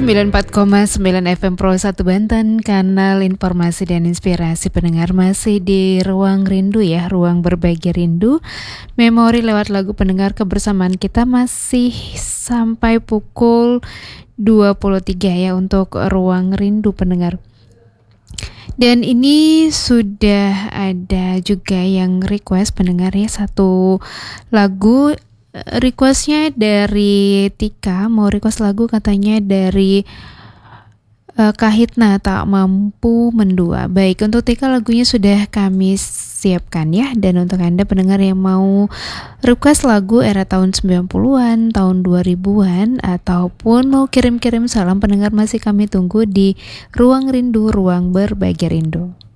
94,9 FM Pro 1 Banten, kanal informasi dan inspirasi pendengar, masih di Ruang Rindu ya, ruang berbagi rindu, memori lewat lagu pendengar. Kebersamaan kita masih sampai pukul 23 ya untuk Ruang Rindu pendengar. Dan ini sudah ada juga yang request pendengar ya, satu lagu. Requestnya dari Tika, mau request lagu katanya dari Kahitna, Tak Mampu Mendua. Baik, untuk Tika lagunya sudah kami siapkan ya. Dan untuk Anda pendengar yang mau request lagu era tahun 90-an, tahun 2000-an, ataupun mau kirim-kirim salam pendengar, masih kami tunggu di Ruang Rindu, ruang berbagi rindu.